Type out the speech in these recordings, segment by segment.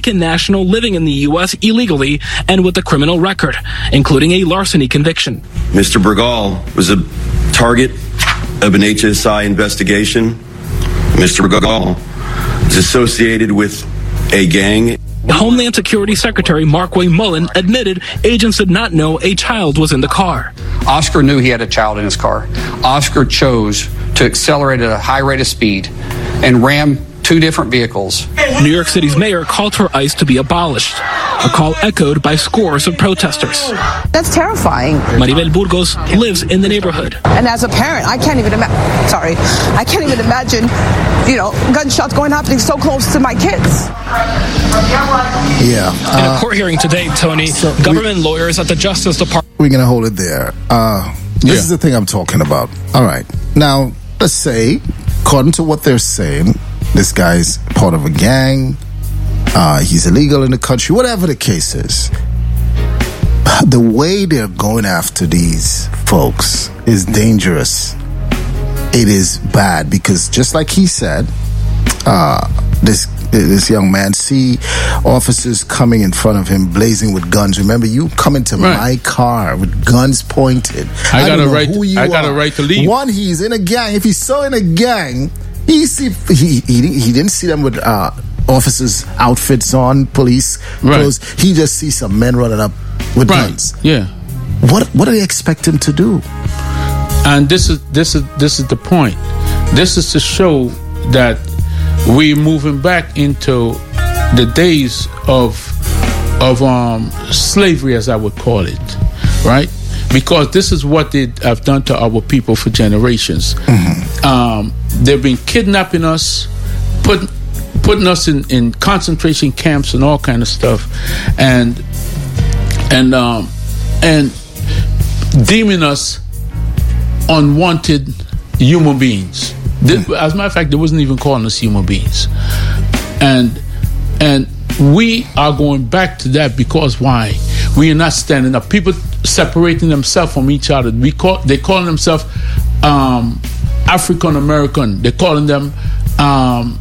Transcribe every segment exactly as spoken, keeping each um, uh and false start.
American national living in the U S illegally and with a criminal record, including a larceny conviction. Mister Bergal was a target of an H S I investigation. Mister Bergal is associated with a gang. Homeland Security Secretary Markway Mullen admitted agents did not know a child was in the car. Oscar knew he had a child in his car. Oscar chose to accelerate at a high rate of speed and ram two different vehicles. New York City's mayor called for ICE to be abolished, a call echoed by scores of protesters. That's terrifying. Maribel Burgos lives in the neighborhood. And as a parent, I can't even imagine, sorry, I can't even imagine, you know, gunshots going happening so close to my kids. Yeah. Uh, in a court hearing today, Tony, so government we, lawyers at the Justice Department... We're going to hold it there. Uh, this yeah. is the thing I'm talking about. All right. Now, let's say, according to what they're saying, this guy's part of a gang, uh, he's illegal in the country, whatever the case is. The way they're going after these folks is dangerous. It is bad because just like he said, uh, this this young man see officers coming in front of him blazing with guns. Remember, you come into right. my car with guns pointed. I, I got a right. Who you I got are. a right to leave. One, he's in a gang. If he's so in a gang, he see he he, he didn't see them with uh, officers' outfits on, police right. clothes. He just sees some men running up with right. guns. Yeah. What what do they expect him to do? And this is this is this is the point. This is to show that we're moving back into the days of of um, slavery, as I would call it, right? Because this is what they have done to our people for generations. Mm-hmm. Um, they've been kidnapping us, put, putting us in, in concentration camps and all kind of stuff, and and um, and deeming us unwanted human beings. Mm-hmm. As a matter of fact, they wasn't even calling us human beings, and and we are going back to that because why? We are not standing up. People separating themselves from each other. We call they calling themselves um, African American. They're calling them um,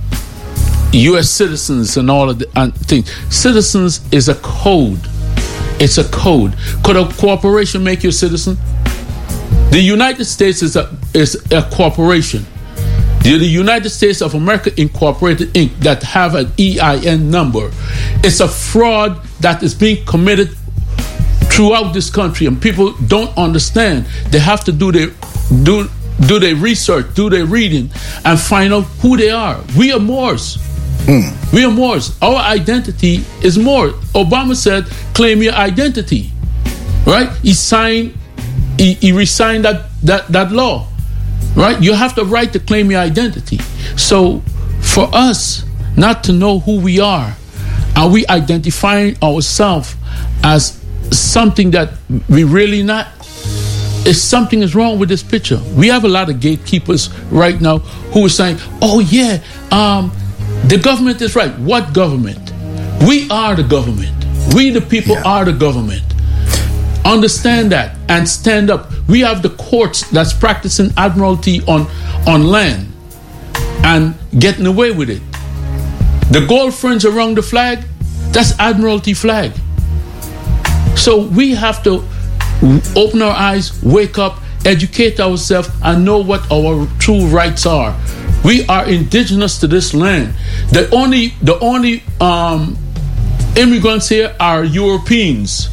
U S citizens and all of the uh, things. Citizens is a code. It's a code. Could a corporation make you a citizen? The United States is a is a corporation. The United States of America Incorporated Incorporated that have an E I N number. It's a fraud that is being committed throughout this country, and people don't understand. They have to do their do do their research, do their reading, and find out who they are. We are Moors. Mm. We are Moors. Our identity is Moor. Obama said, "Claim your identity." Right? He signed. He, he resigned that that that law. Right? You have the right to claim your identity. So, for us not to know who we are, are we identifying ourselves as something that we really not? If something is wrong with this picture, we have a lot of gatekeepers right now who are saying, "Oh yeah, um, the government is right." What government? We are the government. We the people yeah. are the government. Understand that and stand up. We have the courts that's practicing admiralty on on land and getting away with it. The gold fringe around the flag, that's admiralty flag. So we have to open our eyes, wake up, educate ourselves, and know what our true rights are. We are indigenous to this land. The only the only um, immigrants here are Europeans.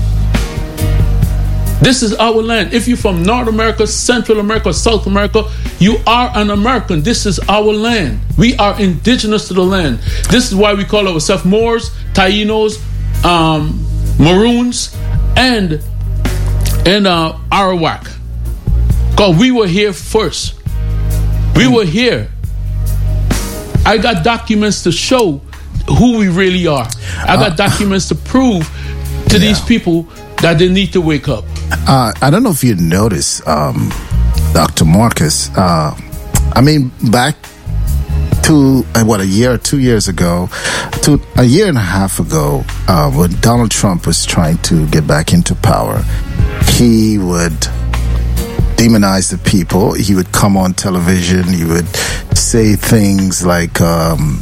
This is our land. If you're from North America, Central America, South America, you are an American. This is our land. We are indigenous to the land. This is why we call ourselves Moors, Tainos, um, Maroons, and and uh, Arawak. Because we were here first. We were here. I got documents to show who we really are. I got uh, documents to prove to yeah. these people that they need to wake up. Uh, I don't know if you noticed, um, Doctor Marcus. Uh, I mean, back to uh, what a year or two years ago, to a year and a half ago, uh, when Donald Trump was trying to get back into power, he would demonize the people. He would come on television. He would say things like um,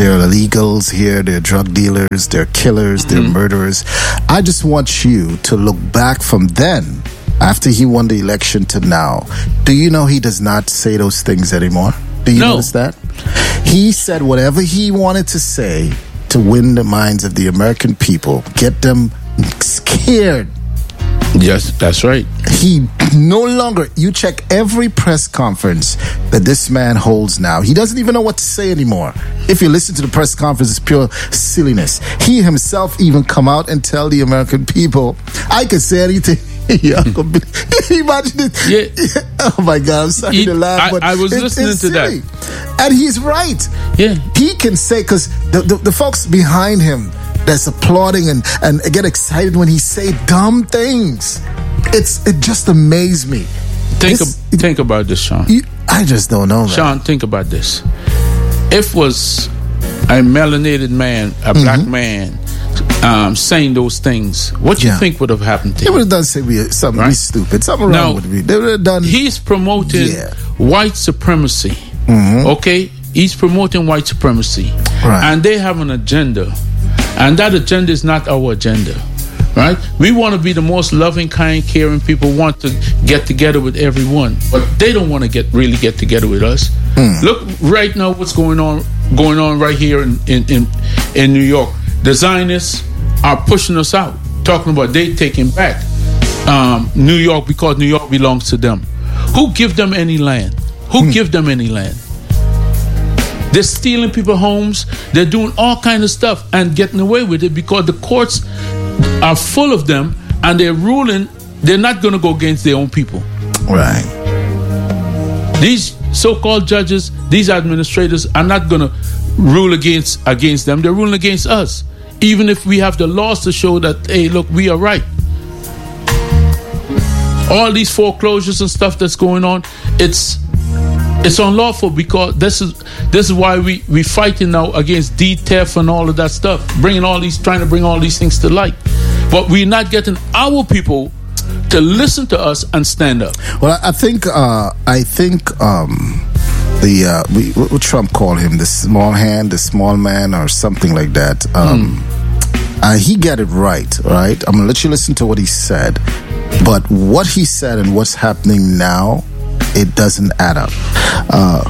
They're illegals here. They're drug dealers. They're killers. They're mm-hmm. murderers. I just want you to look back from then, after he won the election, to now. Do you know he does not say those things anymore? Do you no. notice that? He said whatever he wanted to say to win the minds of the American people, get them scared. Yes, that's right. He no longer, you check every press conference that this man holds now. He doesn't even know what to say anymore. If you listen to the press conference, it's pure silliness. He himself even come out and tell the American people, I can say anything. Yeah, imagine it. Yeah. Oh my God, I'm sorry he, to laugh, but I, I was it, listening to silly. that, and he's right. Yeah, he can say, because the, the the folks behind him that's applauding and and get excited when he say dumb things. It's it just amazes me. Think this, ab- think about this, Sean. You, I just don't know, man. Sean, think about this. If was a melanated man, a mm-hmm. black man, Um, saying those things, what do you yeah. think would have happened to him? They would have done something right? stupid, something wrong now, with me. They would have done. He's promoting yeah. white supremacy. Mm-hmm. Okay, he's promoting white supremacy, right. and they have an agenda, and that agenda is not our agenda. Right? We want to be the most loving, kind, caring people. Want to get together with everyone, but they don't want to get really get together with us. Mm. Look right now, what's going on going on right here in in in, in New York. The Zionists are pushing us out, talking about they taking back um, New York because New York belongs to them. Who give them any land? Who hmm. give them any land? They're stealing people's homes. They're doing all kinds of stuff and getting away with it because the courts are full of them and they're ruling. They're not going to go against their own people. Right. These so-called judges, these administrators are not going to rule against against them. They're ruling against us. Even if we have the laws to show that, hey, look, we are right. All these foreclosures and stuff that's going on, it's it's unlawful because this is this is why we we fighting now against D-theft and all of that stuff, bringing all these, trying to bring all these things to light. But we're not getting our people to listen to us and stand up. Well, I think uh, I think. Um The uh, we, what would Trump call him? The small hand, the small man, or something like that. Um, mm. uh, he got it right, right? I'm gonna let you listen to what he said, but what he said and what's happening now, it doesn't add up. Uh,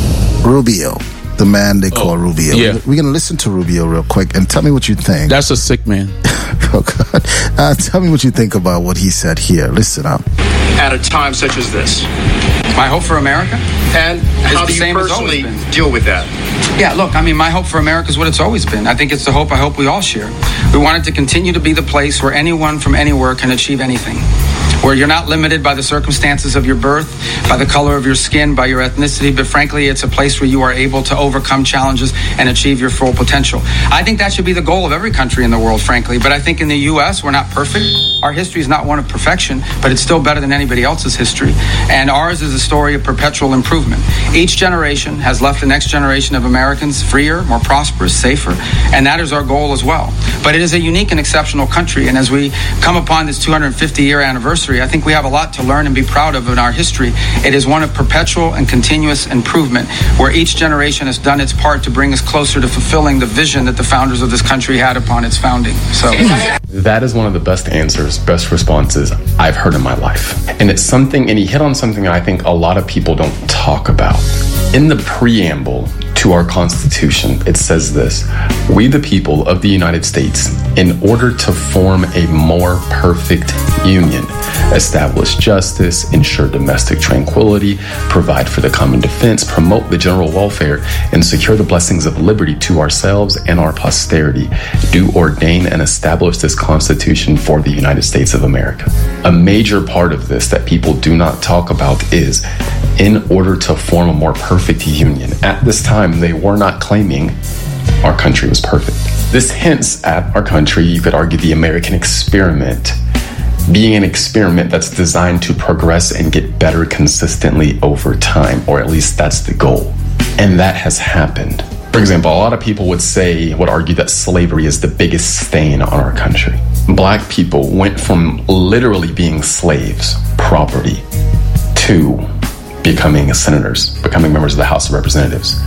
Rubio, the man they call oh, Rubio. Yeah. We're gonna listen to Rubio real quick and tell me what you think. That's a sick man. Oh God! Uh, tell me what you think about what he said here. Listen up. At a time such as this. My hope for America? And how do you personally deal with that? Yeah, look, I mean, my hope for America is what it's always been. I think it's the hope I hope we all share. We want it to continue to be the place where anyone from anywhere can achieve anything. Where you're not limited by the circumstances of your birth, by the color of your skin, by your ethnicity, but frankly, it's a place where you are able to overcome challenges and achieve your full potential. I think that should be the goal of every country in the world, frankly. But I think in the U S, we're not perfect. Our history is not one of perfection, but it's still better than anybody else's history. And ours is a story of perpetual improvement. Each generation has left the next generation of Americans freer, more prosperous, safer, and that is our goal as well. But it is a unique and exceptional country, and as we come upon this two hundred fifty year anniversary, I think we have a lot to learn and be proud of in our history. It is one of perpetual and continuous improvement, where each generation has done its part to bring us closer to fulfilling the vision that the founders of this country had upon its founding. So that is one of the best answers, best responses I've heard in my life. And it's something, and he hit on something that I think a lot of people don't talk about. In the preamble to our Constitution, it says this: we, the people of the United States, in order to form a more perfect union, establish justice, ensure domestic tranquility, provide for the common defense, promote the general welfare, and secure the blessings of liberty to ourselves and our posterity, do ordain and establish this Constitution for the United States of America. A major part of this that people do not talk about is, in order to form a more perfect union. At this time, they were not claiming our country was perfect. This hints at our country, you could argue, the American experiment, being an experiment that's designed to progress and get better consistently over time, or at least that's the goal. And that has happened. For example, a lot of people would say, would argue that slavery is the biggest stain on our country. Black people went from literally being slaves, property, to becoming senators, becoming members of the House of Representatives.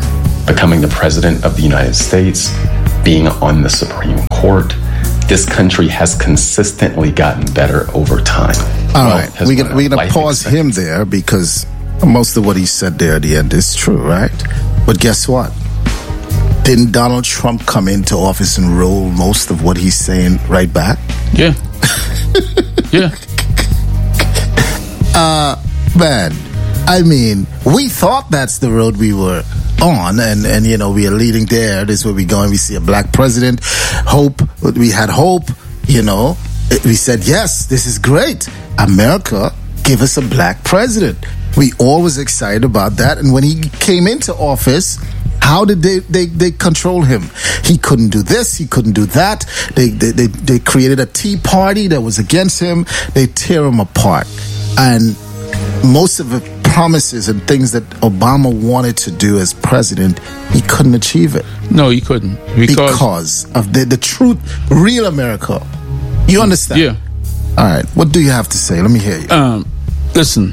becoming the president of the United States, being on the Supreme Court, this country has consistently gotten better over time. All well, right, we're gonna, we're gonna pause him there because most of what he said there at the end is true, right? But guess what? Didn't Donald Trump come into office and roll most of what he's saying right back? Yeah. yeah. Uh, man, I mean, we thought that's the road we were on, and, and you know, we are leading there. This is where we're going. We see a black president. Hope. We had hope, you know. We said, yes, this is great. America, give us a black president. We all was excited about that. And when he came into office, how did they, they, they control him? He couldn't do this. He couldn't do that. They, they, they, they created a Tea Party that was against him. They tear him apart. And most of the promises and things that Obama wanted to do as president, he couldn't achieve it. No, he couldn't. Because, because of the, the truth, real America. You understand? Yeah. All right. What do you have to say? Let me hear you. Um, listen.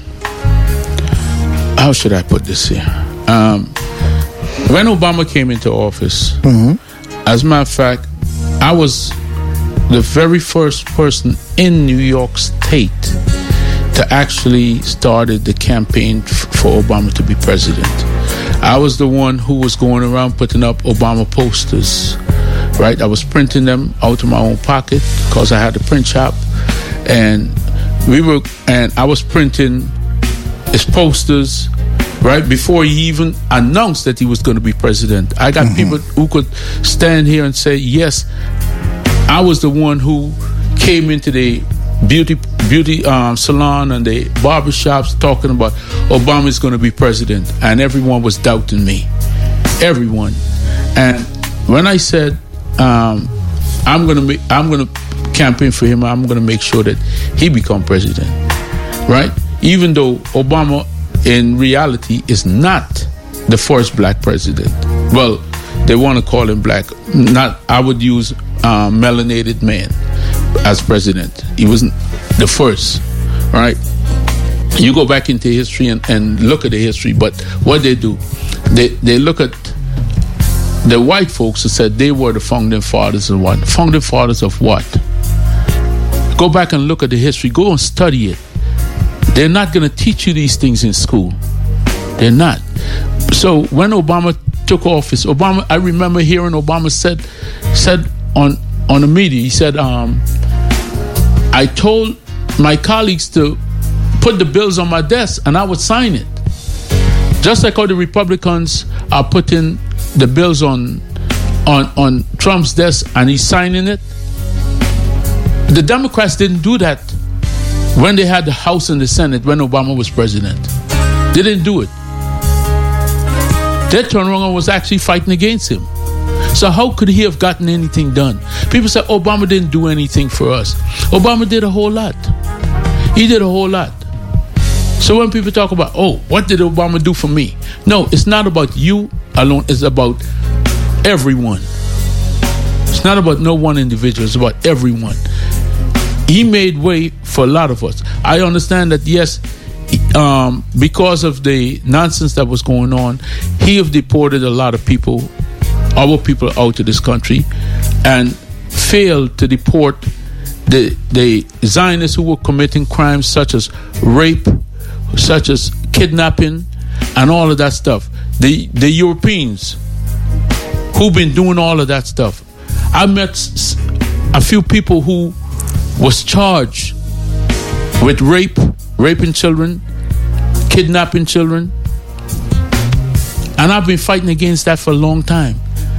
How should I put this here? Um, when Obama came into office, mm-hmm. as a matter of fact, I was the very first person in New York State to actually started the campaign f- for Obama to be president. I was the one who was going around putting up Obama posters, right? I was printing them out of my own pocket because I had a print shop, and we were, and I was printing his posters right before he even announced that he was going to be president. I got mm-hmm. people who could stand here and say, yes, I was the one who came into the beauty beauty um, salon and the barbershops talking about Obama is going to be president, and everyone was doubting me. Everyone. And when I said um, I'm going to make, I'm going to campaign for him, I'm going to make sure that he become president, right? Even though Obama in reality is not the first black president. Well, they want to call him black. Not, I would use um, melanated man as president. He wasn't the first, right? You go back into history and, and look at the history, but what they do, they they look at the white folks who said they were the founding fathers of what? Founding fathers of what? Go back and look at the history. Go and study it. They're not going to teach you these things in school. They're not. So when Obama took office, Obama, I remember hearing Obama said said on on the media, he said, um, I told my colleagues to put the bills on my desk and I would sign it. Just like how the Republicans are putting the bills on on, on Trump's desk and he's signing it. The Democrats didn't do that when they had the House and the Senate when Obama was president. They didn't do it. They turned around and was actually fighting against him. So how could he have gotten anything done? People say Obama didn't do anything for us. Obama did a whole lot. He did a whole lot. So when people talk about, oh, what did Obama do for me? No, it's not about you alone. It's about everyone. It's not about no one individual. It's about everyone. He made way for a lot of us. I understand that, yes, um, because of the nonsense that was going on, he have deported a lot of people, our people out of this country, and failed to deport the the Zionists who were committing crimes such as rape, such as kidnapping, and all of that stuff. The the Europeans who've been doing all of that stuff. I met a few people who was charged with rape, raping children, kidnapping children, and I've been fighting against that for a long time.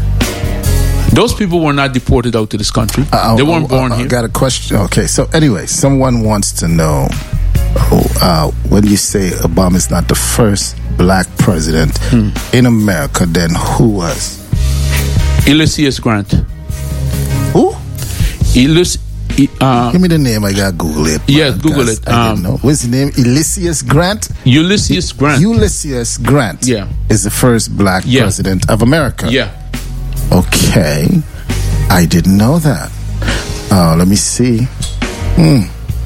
Those people were not deported out to this country. Uh, they weren't uh, born uh, here. I got a question. Okay, so anyway, someone wants to know, uh, when you say Obama's not the first black president hmm. in America, then who was? Ulysses Grant. Who? Ulysses. Uh, Give me the name. I got to Google it. Yeah, Google it. I didn't know. What's the name? Ulysses Grant? Ulysses Grant. Ulysses Grant. Yeah. Is the first black yeah. president of America. Yeah. Okay. I didn't know that. Oh, let me see. Hmm.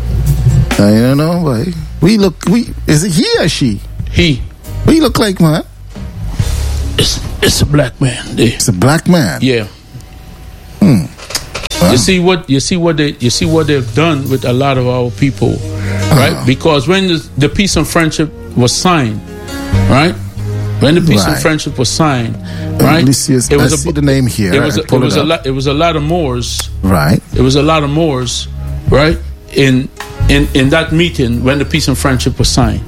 I don't know. Why. We look, we, is it he or she? He. We look like, man. It's it's a black man. There. It's a black man. Yeah. Hmm. Well. You see what you see what they you see what they've done with a lot of our people, right? Uh-huh. Because when the, the peace and friendship was signed, right? When the peace right. and friendship was signed, right? See, it was I a, see the name here. It was, a, it, was it, a lot, it was a lot of Moors. Right. It was a lot of Moors, right? In in in that meeting when the peace and friendship was signed.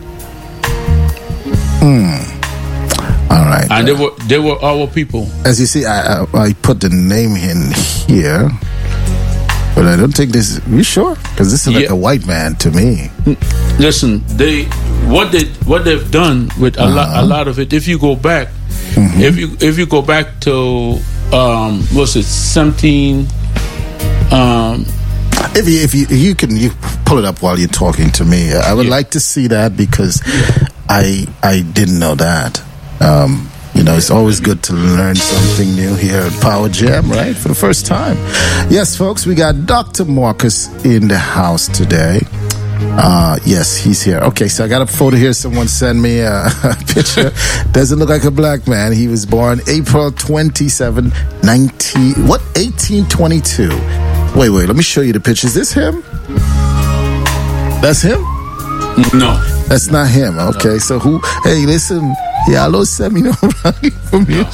Hmm. All right. And uh, they were they were our people. As you see, I I, I put the name in here, but I don't think this. You sure? Because this is yeah. like a white man to me. Listen, they what they what they've done with a uh-huh. lot a lot of it. If you go back, mm-hmm. if you if you go back to um, what's it seventeen. Um, If you if you you can you pull it up while you're talking to me, I would yeah. like to see that because I I didn't know that. Um, you know, it's always good to learn something new here at Power Jam, right? For the first time. Yes, folks, we got Doctor Marcus in the house today. Uh, yes, he's here. Okay, so I got a photo here. Someone sent me a, a picture. Doesn't look like a black man. He was born April twenty-seventh, nineteen what eighteen twenty-two. Wait, wait, let me show you the picture. Is this him? That's him? No. That's not him. Okay, no. So who? Hey, listen. Yeah, hello, send me no from you.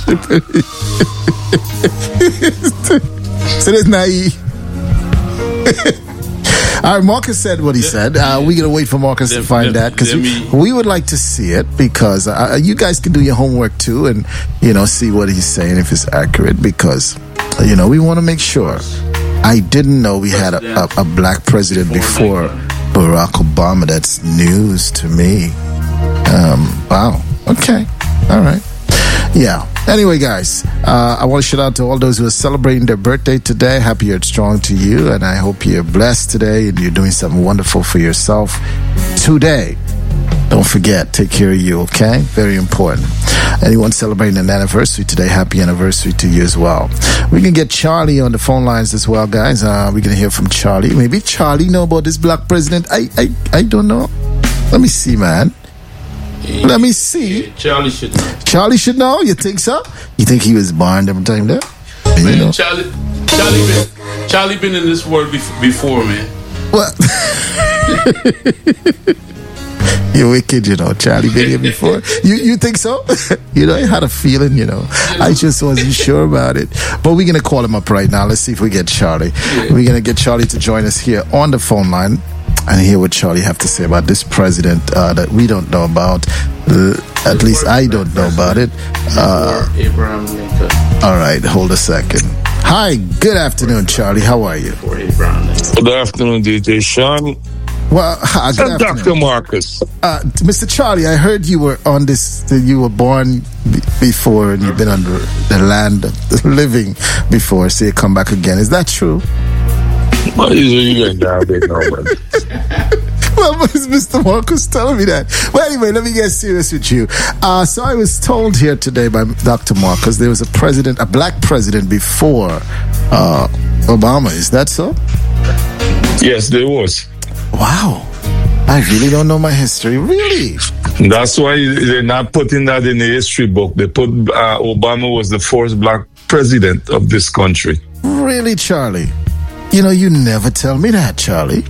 So that's naive. All right, Marcus said what he said. Uh, we're going to wait for Marcus to find that because we, we would like to see it because uh, you guys can do your homework too and, you know, see what he's saying if it's accurate because, you know, we want to make sure. I didn't know we had a, a, a black president before Barack Obama. That's news to me. Um, wow. Okay. All right. Yeah. Anyway, guys, uh, I want to shout out to all those who are celebrating their birthday today. Happy You're Strong to you. And I hope you're blessed today and you're doing something wonderful for yourself today. Don't forget, take care of you, okay? Very important. Anyone celebrating an anniversary today, happy anniversary to you as well. We can get Charlie on the phone lines as well, guys. Uh, we're going to hear from Charlie. Maybe Charlie know about this black president. I, I, I don't know. Let me see, man. Let me see. Charlie should know. Charlie should know? You think so? You think he was born every time there? Man, you know? Charlie, Charlie, been, Charlie been in this world before, before man. What? You're wicked, you know. Charlie been here before. You you think so? You know, I had a feeling, you know. I just wasn't sure about it. But we're going to call him up right now. Let's see if we get Charlie. Yeah. We're going to get Charlie to join us here on the phone line and hear what Charlie have to say about this president uh, that we don't know about. Uh, at least I don't know about it. Uh, Abraham Lincoln. All right, hold a second. Hi, good afternoon, Charlie. How are you? Good afternoon, D J Sean. Well, hi, good afternoon. Doctor Marcus. Uh, Mister Charlie, I heard you were on this, you were born b- before and you've been on the, the land of the living before, so you come back again. Is that true? Well, you get down there, nobody. Well, Mister Marcus telling me that. Well, anyway, let me get serious with you. Uh, so I was told here today by Doctor Marcus there was a president, a black president before uh, Obama. Is that so? Yes, there was. Wow. I really don't know my history. Really? That's why they're not putting that in the history book. They put uh, Obama was the first black president of this country. Really, Charlie? You know, you never tell me that, Charlie.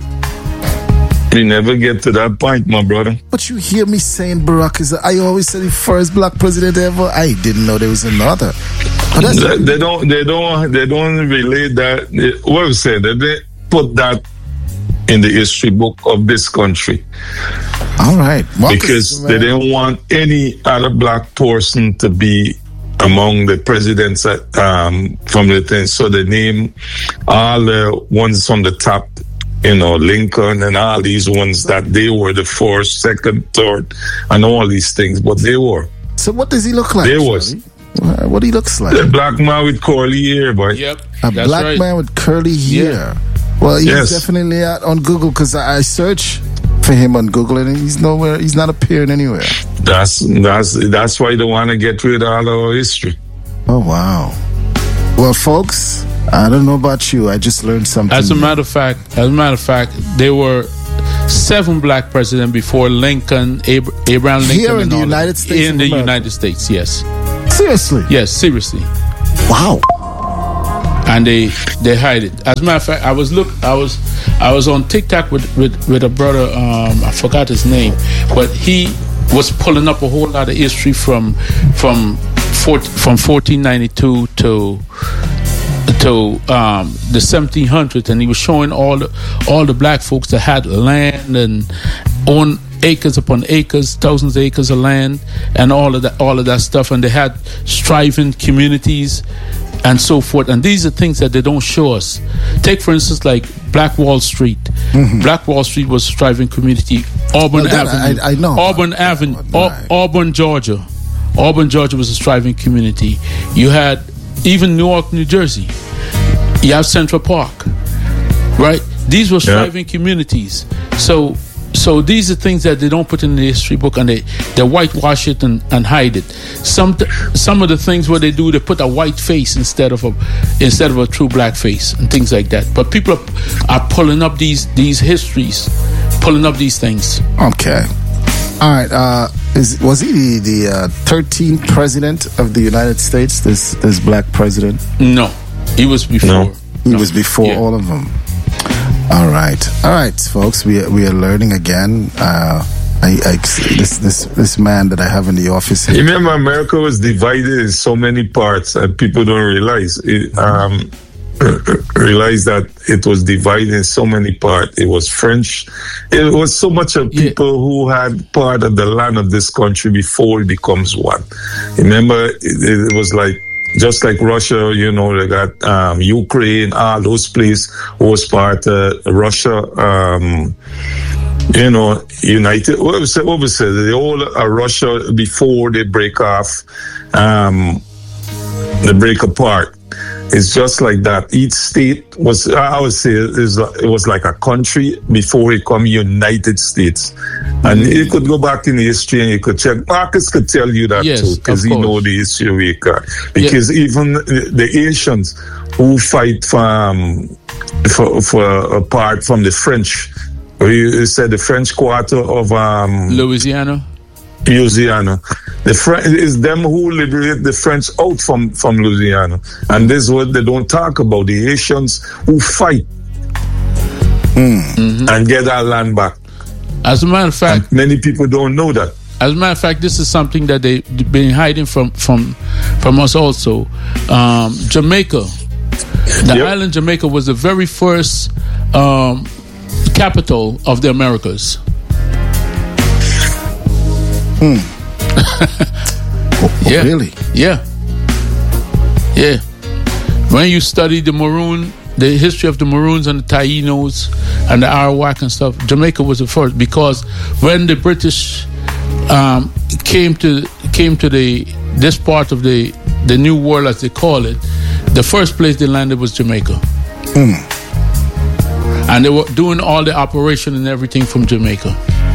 We never get to that point, my brother. But you hear me saying Barack is, I always said the first black president ever. I didn't know there was another. But that's they, they don't, they don't, they don't relate that. They, what we said, they, they put that in the history book of this country. All right. Marcus, because they didn't want any other black person to be among the presidents at, um, from the thing. So they name all the ones from the top, you know, Lincoln and all these ones that they were the first, second, third, and all these things. But they were. So what does he look like? They was. What he looks like? A black man with curly hair, boy. Yep. A black right. man with curly hair. Yeah. Well, he's yes. definitely out on Google because I, I search for him on Google and he's nowhere. He's not appearing anywhere. That's that's that's why they want to get rid of all our history. Oh wow! Well, folks, I don't know about you. I just learned something. As a matter of fact, as a matter of fact, there were seven black presidents before Lincoln, Ab- Abraham Lincoln, here in the United States. In the United States, yes. Seriously? Yes, seriously. Wow. And they they hide it. As a matter of fact, I was look I was I was on TikTok with with, with a brother. Um, I forgot his name, but he was pulling up a whole lot of history from from from fourteen ninety-two to to um, the seventeen hundreds, and he was showing all the all the black folks that had land and owned acres upon acres, thousands of acres of land, and all of that all of that stuff, and they had striving communities and so forth. And these are things that they don't show us. Take, for instance, like Black Wall Street. Mm-hmm. Black Wall Street was a striving community. Auburn well, Avenue. I, I know. Auburn Avenue. Right. Auburn, Georgia. Auburn, Georgia was a striving community. You had even Newark, New Jersey. You have Central Park. Right? These were striving yeah. communities. So So these are things that they don't put in the history book, and they, they whitewash it and, and hide it. Some th- some of the things what they do, they put a white face instead of a instead of a true black face and things like that. But people are, are pulling up these these histories, pulling up these things. Okay, all right. Uh, is was he the, the uh, thirteenth president of the United States? This this black president? No, he was before. No. He no. was before yeah. all of them. All right, all right, folks. We we are learning again. Uh, I, I this this this man that I have in the office here. Remember, America was divided in so many parts, and people don't realize it. Um, realize that it was divided in so many parts. It was French. It was so much of people yeah. who had part of the land of this country before it becomes one. Remember, it, it was like. Just like Russia, you know, they got um, Ukraine, all those places was part of Russia, um, you know, United, what we say, what we say, they all are Russia before they break off, um, they break apart. It's just like that. Each state was, I would say, it was like a country before it became United States. And you could go back in the history and you could check. Marcus could tell you that yes, too, because he know the history of America. Because yeah. even the Asians who fight for, um, for, for apart from the French, you said the French quarter of um, Louisiana. Louisiana. The French is them who liberate the French out from, from Louisiana. And this is what they don't talk about. The Haitians who fight mm. mm-hmm. and get our land back. As a matter of fact, and many people don't know that. As a matter of fact, this is something that they've been hiding from from, from us also. Um, Jamaica, the yep. island Jamaica was the very first um, capital of the Americas. Hmm. oh, yeah. Really? Yeah. Yeah. When you study the Maroon, the history of the Maroons and the Tainos and the Arawak and stuff, Jamaica was the first, because when the British um, came to came to the this part of the the New World, as they call it, the first place they landed was Jamaica. Hmm. And they were doing all the operation and everything from Jamaica.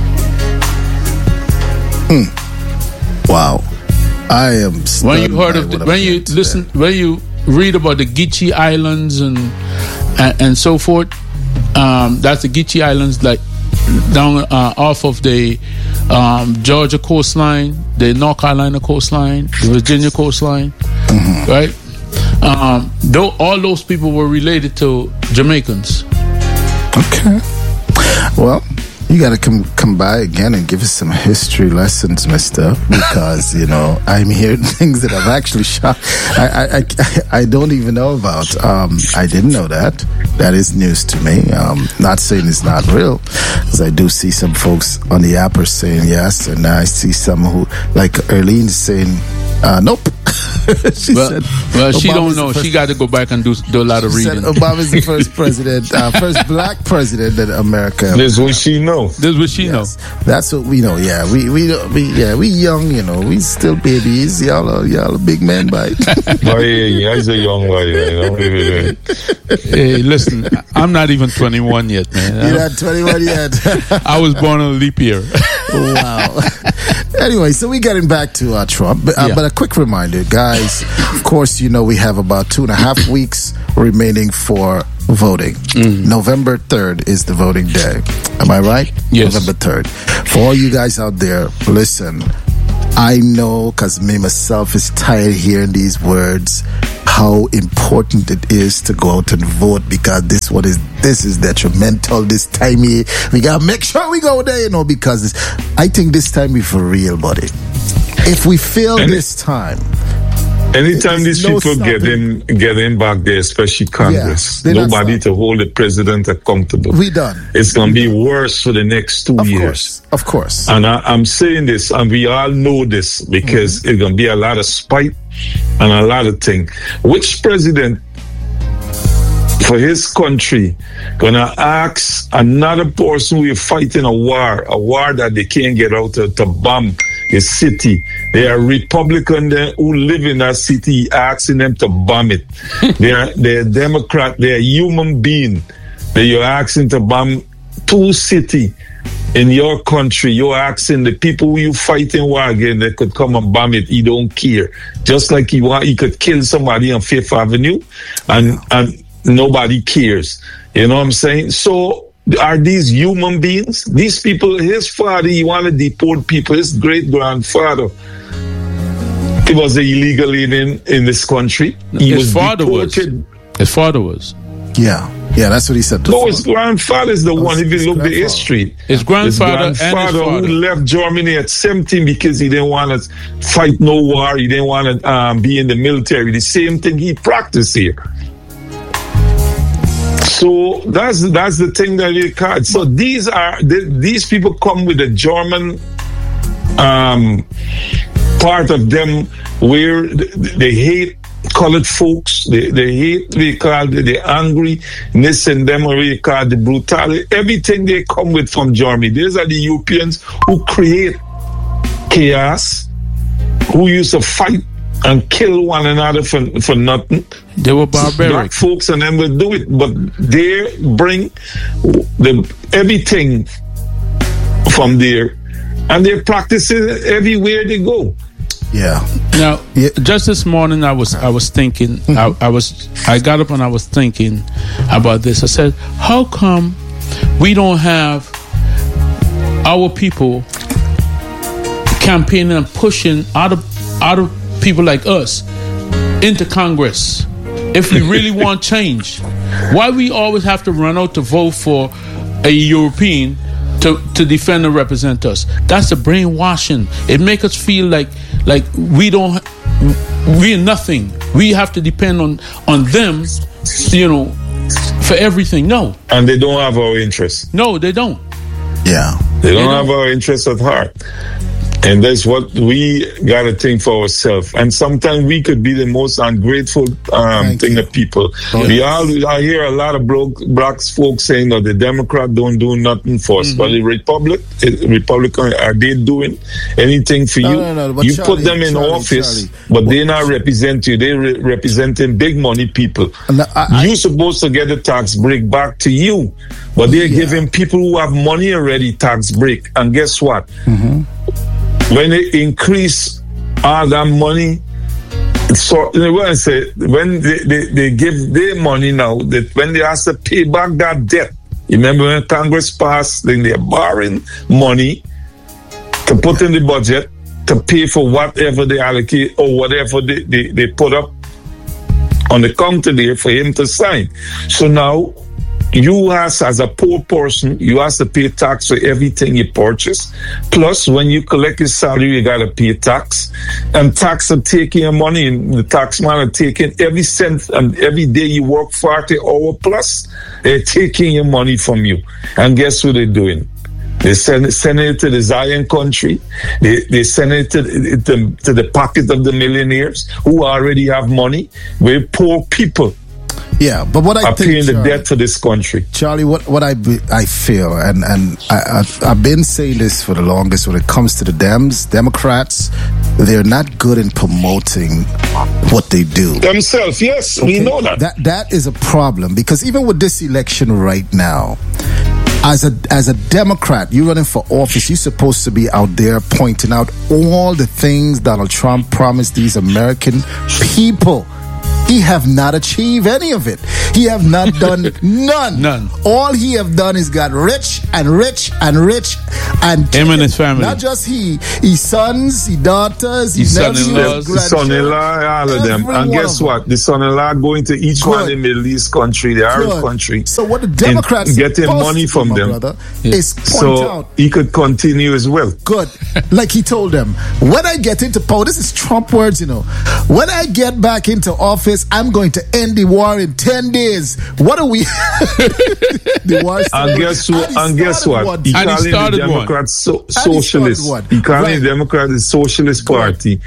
Hmm. Wow, I am. When you heard of the, when you listen, today. when you read about the Geechee Islands and and, and so forth, um, that's the Geechee Islands, like down uh, off of the um, Georgia coastline, the North Carolina coastline, the Virginia coastline, mm-hmm. right? Um, though all those people were related to Jamaicans. Okay. Well, you got to come come by again and give us some history lessons, mister, because, you know, I'm hearing things that I've actually shot. I, I, I, I don't even know about. Um, I didn't know that. That is news to me. Um, not saying it's not real, because I do see some folks on the app are saying yes, and I see some who, like Erlene, saying, uh, nope. she well, said, well, she don't know. She got to go back and do do a lot of she reading. Said Obama's the first president, uh, first black president that America. This is what she know. This is what she yes. know. That's what we know. Yeah, we we we yeah we young. You know, we still babies. Y'all are y'all are big men, by. Oh yeah, yeah, he's a young guy. Yeah. Hey, listen, I'm not even twenty-one yet, man. You're not twenty-one yet. I was born on a leap year. Wow. Anyway, so we're getting back to uh, Trump, but, uh, yeah. but a quick reminder, guys. Of course, you know we have about two and a half weeks remaining for voting. Mm. November third is the voting day. Am I right? Yes. November third. For all you guys out there, listen. I know, because me myself is tired of hearing these words, how important it is to go out and vote, because this what is this is detrimental this time. We gotta make sure we go there, you know, because it's, I think this time we for real, buddy. If we fail and this time, anytime these no people stopping. get in get in back there, especially Congress, yeah, nobody to hold the president accountable. We done. It's gonna be worse for the next two of years. Course, of course. And I, I'm saying this, and we all know this, because mm-hmm. it's gonna be a lot of spite and a lot of things. Which president for his country gonna ask another person who is fighting a war, a war that they can't get out of, to bomb a city? They are Republican who live in that city, asking them to bomb it. they are they're Democrat, they're human being that you're asking to bomb two city in your country. You're asking the people who you fighting war again, they could come and bomb it. He don't care. Just like he want, he could kill somebody on Fifth Avenue, and and nobody cares. You know what I'm saying? So are these human beings? These people, his father, he wanted to deport people. His great grandfather, he was illegal in in this country. He his was father deported. was. His father was. Yeah. Yeah, that's what he said. No, his grandfather is the oh, one. If you look at the history, his grandfather, his grandfather and his father. who left Germany at seventeen because he didn't want to fight no war. He didn't want to um, be in the military. The same thing he practiced here. So that's that's the thing that they call. So these are these people come with a German um, part of them where they hate colored folks. They they hate, they call it the angriness in them, or they call it the brutality. Everything they come with from Germany. These are the Europeans who create chaos, who used to fight and kill one another for, for nothing. They were barbaric. Black folks and them will do it, but they bring the everything from there, and they practice it everywhere they go. Yeah. Now, yeah. just this morning, I was I was thinking, I, I was I got up and I was thinking about this. I said, how come we don't have our people campaigning and pushing out of out of people like us into Congress if we really want change? Why we always have to run out to vote for a European to, to defend and represent us? That's the brainwashing. It makes us feel like like we don't we're nothing. We have to depend on on them, you know, for everything. No. And they don't have our interests. No, they don't. Yeah. They don't, they don't. have our interests at heart. And that's what we got to think for ourselves. And sometimes we could be the most ungrateful um, thing of people. Oh, we all, I hear a lot of black, black folks saying that the Democrat don't do nothing for us. Mm-hmm. But the Republic, Republican, are they doing anything for you? No, no, no, you Charlie, put them in Charlie, office, Charlie. but what? they not represent you. They re- representing big money people. No, I, You're supposed to get the tax break back to you. But they're yeah. giving people who have money already tax break. And guess what? Mm-hmm. When they increase all that money, so when I say when they, they, they give their money now, that when they have to pay back that debt, you remember when Congress passed, then they're borrowing money to put in the budget to pay for whatever they allocate or whatever they, they, they put up on the counter there for him to sign. So now, you as, as a poor person, you have to pay tax for everything you purchase. Plus, when you collect your salary, you got to pay tax. And tax are taking your money, and the tax man are taking every cent, and every day you work forty hours plus, they're taking your money from you. And guess what they're doing? They send, send it to the Zion country. They, they send it to, to, to the pocket of the millionaires who already have money. We're poor people. Yeah, but what I are think, paying Charlie, the debt for this country, Charlie, what what I I feel, and and I, I've, I've been saying this for the longest. When it comes to the Dems, Democrats, they're not good in promoting what they do themselves. Yes, okay? We know that. That that is a problem, because even with this election right now, as a as a Democrat, you're running for office. You're supposed to be out there pointing out all the things Donald Trump promised these American people. He have not achieved any of it. He have not done none. None. All he have done is got rich and rich and rich and him and his family. Not just he, his sons, his daughters, his, his nephews, the son-in-law, all of them. And guess what? The son-in-law going to each Good. one in the Middle East country, the Arab Good. country. So what the Democrats getting money from them, brother, is point so out. he could continue as well. Good. Like he told them, when I get into power, this is Trump words, you know. When I get back into office, I'm going to end the war in ten days. What are we? The war and guess what? And, and guess what? One. He and calling he started the Democrats so, he socialist. He, he calling right. the Democrats the Socialist Party.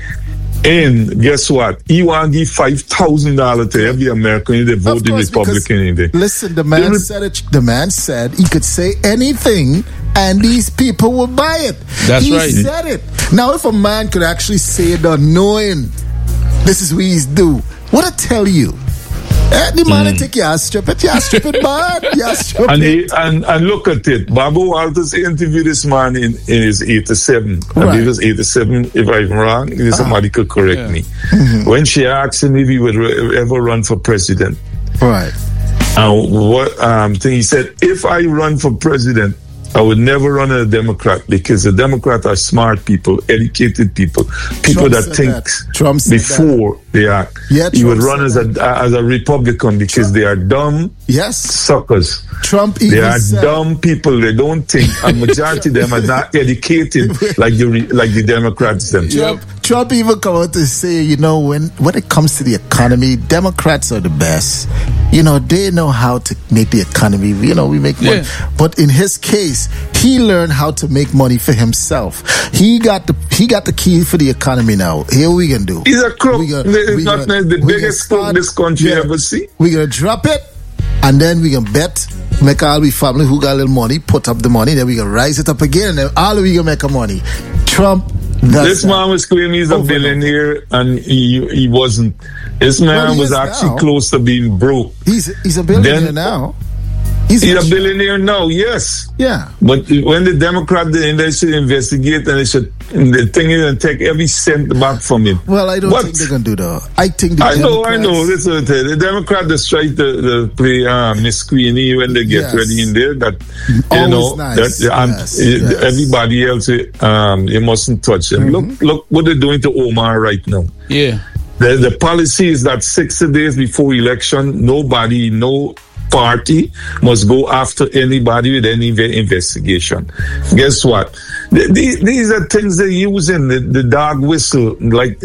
And guess what? He want to give five thousand dollars to every American that voted Republican in there. Listen, the man the, said it. The man said he could say anything, and these people would buy it. That's he right. He said it. Now, if a man could actually say it, knowing this is what he's do, what I tell you. Eh, the man mm. take your strip it, your strip it, man. Your strip and, it. He, and and look at it. Barbara Walters interviewed this man in, in his eighty-seven. Right. I believe it was eighty-seven, if I'm wrong. If somebody ah. could correct yeah. me. Mm-hmm. When she asked him if he would ever run for president. Right. And what um, thing he said, if I run for president, I would never run as a Democrat because the Democrats are smart people, educated people, people Trump that think that. before that. they act. Yeah, he would run as a as a Republican because Trump. they are dumb yes. suckers. Trump they are said. dumb people. They don't think. A majority of them are not educated like the like the Democrats them. Trump, Trump even come out to say, you know, when when it comes to the economy, Democrats are the best. You know, they know how to make the economy. You know, we make money. Yeah. But in his case, he learned how to make money for himself. He got the he got the key for the economy now. Here we can do. He's a crook. It's not gonna, the biggest crook this country yeah, ever see. We're going to drop it, and then we can bet, make all we family who got a little money, put up the money, then we can rise it up again, and then all we can make a money. Trump. This man was claiming he's a billionaire, and he he wasn't. This man well, was actually now. close to being broke. He's he's a billionaire then, now. He's, he's a billionaire now, yes. Yeah. But when the Democrat, they should investigate and they should, and the thing is, and take every cent back from him. Well, I don't but, think they're going to do that. I think the I Democrats... know, I know. Listen, the Democrats just try to, to play um, Miss Queenie when they get yes. ready in there. That, you Always know, nice. that um, yes, yes. everybody else, um, you mustn't touch them. Mm-hmm. Look, look what they're doing to Omar right now. Yeah. The, the policy is that sixty days before election, nobody, no party must go after anybody with any investigation. Guess what? These, these are things they're using, the, the dog whistle, like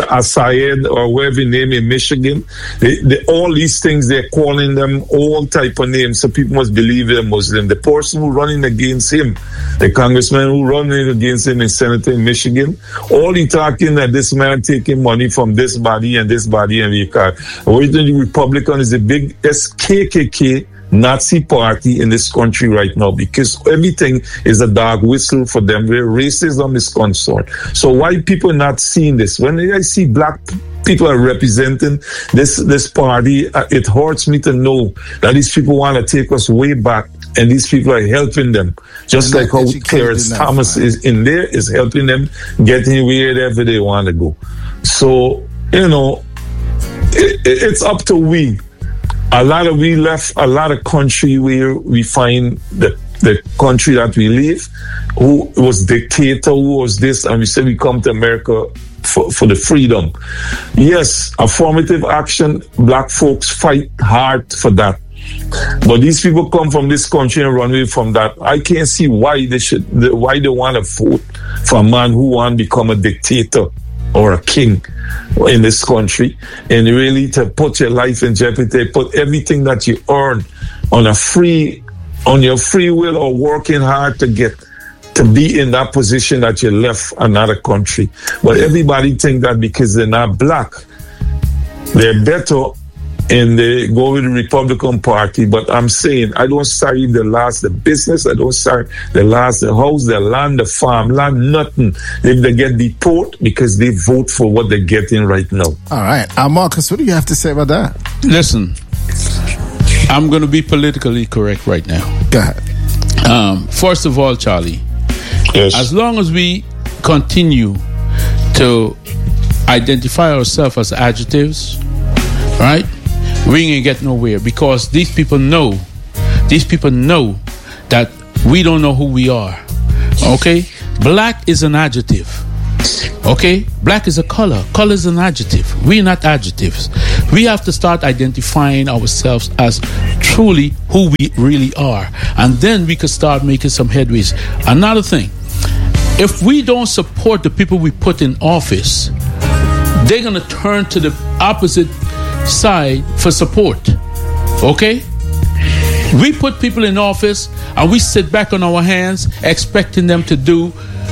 Assayed or whatever name in Michigan. They, they, all these things, they're calling them all type of names, so people must believe they're Muslim. The person who running against him, the congressman who running against him in Senator in Michigan, all he talking that this man taking money from this body and this body and we car. The Republican is the big S K K K Nazi party in this country right now because everything is a dog whistle for them where racism is concerned. So why people not seeing this? When I see black people are representing this this party, uh, it hurts me to know that these people want to take us way back and these people are helping them. Just like how Clarence Thomas is in there, is helping them getting wherever they want to go. So, you know, it, it's up to we. A lot of we left a lot of country where we find the the country that we live, who was dictator, who was this, and we say we come to America for, for the freedom. Yes, affirmative action, black folks fight hard for that. But these people come from this country and run away from that. I can't see why they should, why they want to vote for a man who want to become a dictator or a king in this country, and really to put your life in jeopardy, put everything that you earn on a free, on your free will or working hard to get to be in that position that you left another country. But everybody think that because they're not black, they're better and they go with the Republican Party. But I'm saying I don't sorry the last the business, I don't sorry the last the house, the land, the farm, land, nothing. If they get deported because they vote for what they're getting right now. All right. Uh, Marcus, what do you have to say about that? Listen, I'm going to be politically correct right now. Go ahead. Um, first of all, Charlie, yes. As long as we continue to identify ourselves as adjectives, right? We ain't get nowhere because these people know, these people know that we don't know who we are. Okay? Black is an adjective. Okay? Black is a color. Color is an adjective. We're not adjectives. We have to start identifying ourselves as truly who we really are. And then we can start making some headways. Another thing, if we don't support the people we put in office, they're going to turn to the opposite side for support. Okay? We put people in office and we sit back on our hands expecting them to do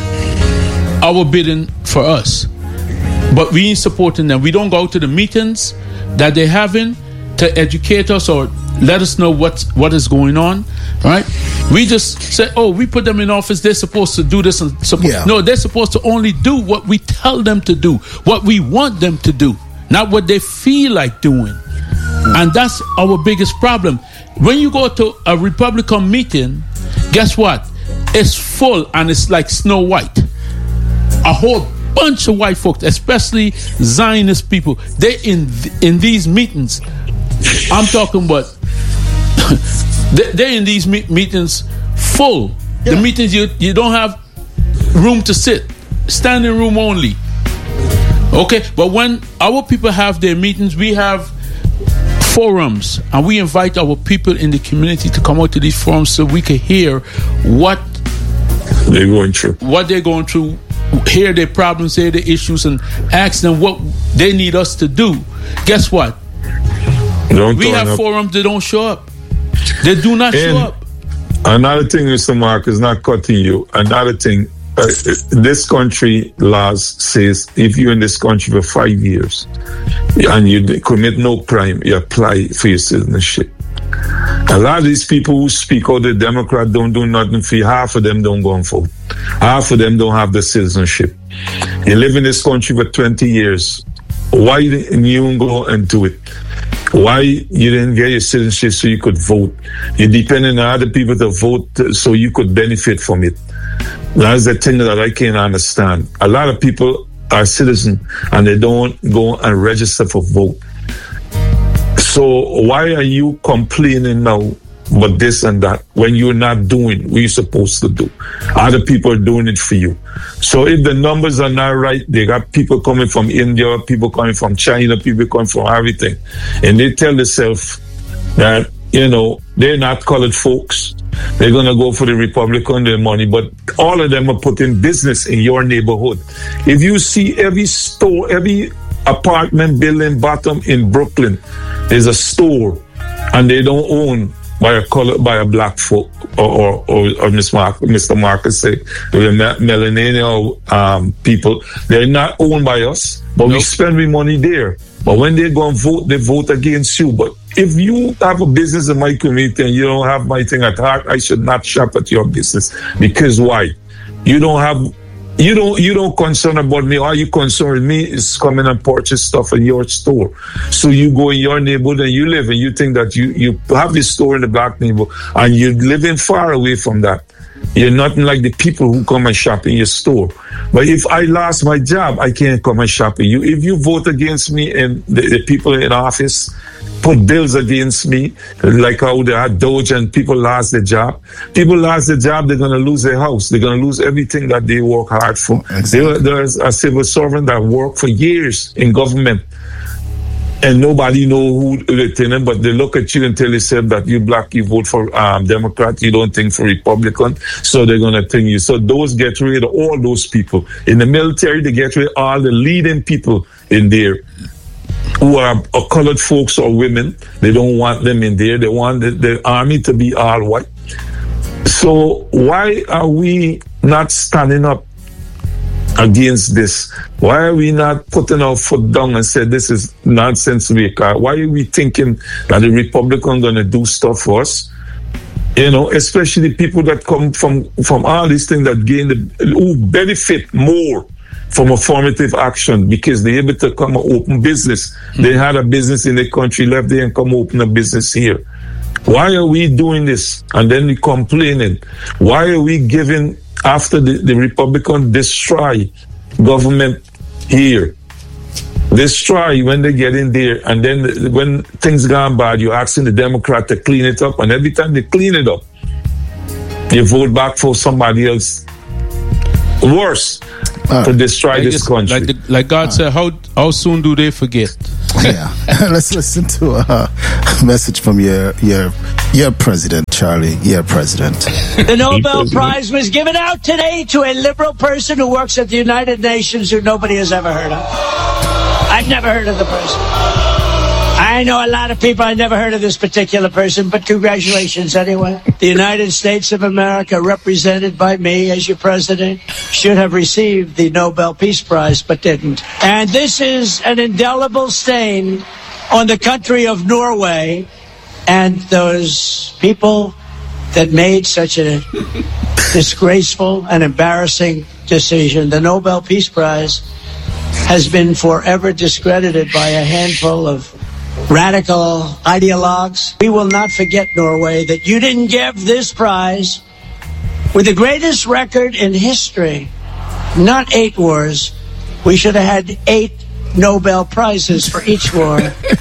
our bidding for us. But we ain't supporting them. We don't go to the meetings that they're having to educate us or let us know what, what is going on, right? We just say, oh, we put them in office, they're supposed to do this and support. Yeah. No, they're supposed to only do what we tell them to do, what we want them to do, not what they feel like doing. Mm. And that's our biggest problem. When you go to a Republican meeting, guess what? It's full and it's like Snow White. A whole bunch of white folks, especially Zionist people, they in in these meetings. I'm talking about they're in these me- meetings full. Yeah. The meetings you you don't have room to sit, standing room only. Okay, but when our people have their meetings, we have forums, and we invite our people in the community to come out to these forums so we can hear what they're going through. What they're going through. Hear their problems, hear their issues, and ask them what they need us to do. Guess what? Don't we have up. forums that don't show up. They do not and show up. Another thing, Mister Mark, is not cutting you. Another thing, uh, this country laws says if you're in this country for five years and you commit no crime, you apply for your citizenship. A lot of these people who speak out the Democrat don't do nothing for you. Half of them don't go and vote. Half of them don't have the citizenship. You live in this country for twenty years. Why didn't you go and do it? Why you didn't get your citizenship so you could vote? You're depending on other people to vote so you could benefit from it. That's the thing that I can't understand. A lot of people are citizens and they don't go and register for vote. So why are you complaining now about this and that when you're not doing what you're supposed to do? Other people are doing it for you. So if the numbers are not right, they got people coming from India, people coming from China, people coming from everything. And they tell themselves that, you know, they're not colored folks. They're going to go for the Republican, their money, but all of them are putting business in your neighborhood. If you see every store, every apartment building bottom in Brooklyn, there's a store, and they don't own by a color, by a black folk, or or, or, or Mister Mark, Mister Marcus say, the Melanina um, people. They're not owned by us, but nope. We spend we money there. But when they go and vote, they vote against you. But if you have a business in my community and you don't have my thing at heart, I should not shop at your business. Because why? You don't have. You don't you don't concern about me. All you concern with me is coming and purchase stuff in your store. So you go in your neighborhood and you live and you think that you, you have this store in the black neighborhood and you're living far away from that. You're nothing like the people who come and shop in your store. But if I lost my job, I can't come and shop in you. If you vote against me and the, the people in office put bills against me, like how they had Doge and people lost their job. People lost their job, they're going to lose their house. They're going to lose everything that they work hard for. Exactly. There's a civil servant that worked for years in government and nobody know who they're telling, but they look at you and tell yourself that you black, you vote for um, Democrat, you don't think for Republican, so they're going to think you. So those get rid of all those people. In the military, they get rid of all the leading people in there who are, are colored folks or women. They don't want them in there. They want the, the army to be all white. So why are we not standing up against this? Why are we not putting our foot down and say this is nonsense? Why are we thinking that the Republican going to do stuff for us? You know, especially people that come from, from all these things that gain the, who benefit more from affirmative action because they're able to come and open business. Mm-hmm. They had a business in the country, left there and come open a business here. Why are we doing this? And then we complaining. Why are we giving, after the, the Republican destroy government here, destroy when they get in there, and then when things gone bad, you're asking the Democrat to clean it up, and every time they clean it up, you vote back for somebody else worse uh, to destroy like this country. Like, the, like God uh, said, how how soon do they forget? Yeah. Let's listen to a message from your your your president, Charlie. Your president. The Nobel Prize was given out today to a liberal person who works at the United Nations who nobody has ever heard of. I've never heard of the person. I know a lot of people. I never heard of this particular person, but congratulations anyway. The United States of America, represented by me as your president, should have received the Nobel Peace Prize, but didn't. And this is an indelible stain on the country of Norway and those people that made such a disgraceful and embarrassing decision. The Nobel Peace Prize has been forever discredited by a handful of radical ideologues. We will not forget, Norway, that you didn't give this prize with the greatest record in history. Not eight wars. We should have had eight Nobel Prizes for each war.